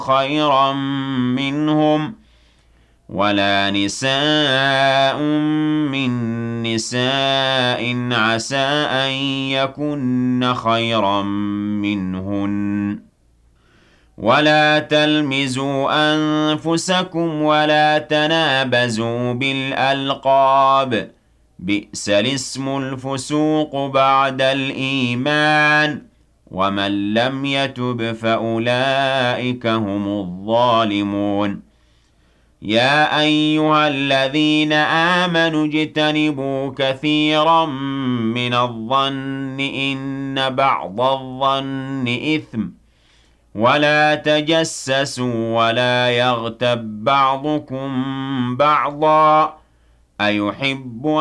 خيرا منهم ولا نساء من نساء عسى أن يكن خيرا منهن ولا تلمزوا أنفسكم ولا تنابزوا بالألقاب بئس الاسم الفسوق بعد الإيمان ومن لم يتب فأولئك هم الظالمون يا أيها الذين آمنوا اجتنبوا كثيرا من الظن إن بعض الظن إثم ولا تجسسوا ولا يغتب بعضكم بعضا أيحب